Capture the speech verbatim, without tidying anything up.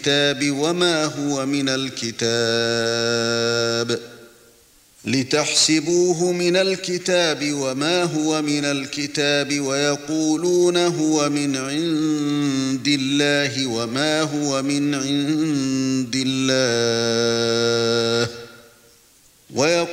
الكتاب وما هو من الكتاب لتحسبوه من الكتاب وما هو من الكتاب ويقولون هو من عند الله وما هو من عند الله ويقولون